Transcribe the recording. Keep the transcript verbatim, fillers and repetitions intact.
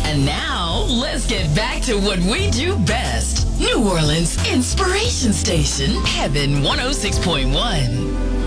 And now, let's get back to what we do best. New Orleans Inspiration Station, Heaven one oh six point one.